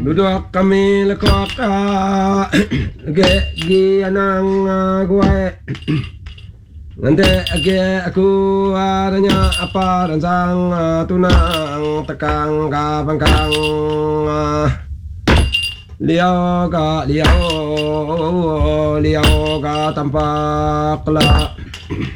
Duduk kami lekok gi anang gue nanti aku adanya apa rancang tunang tekang kabangkang liau ka tampak lah